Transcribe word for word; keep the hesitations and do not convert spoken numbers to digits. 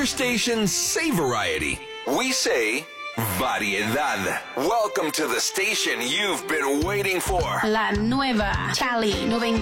Your station say variety. We say variedad. Welcome to the station you've been waiting for. La nueva Cali noventa